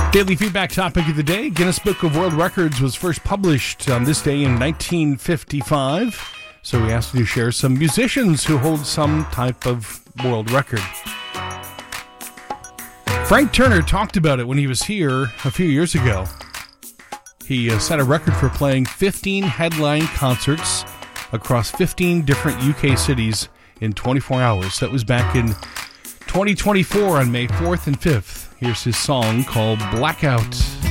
Daily feedback topic of the day. Guinness Book of World Records was first published on this day in 1955. So we asked you to share some musicians who hold some type of world record. Frank Turner talked about it when he was here a few years ago. He set a record for playing 15 headline concerts across 15 different UK cities in 24 hours. That was back in 2024 on May 4th and 5th. Here's his song called Blackout.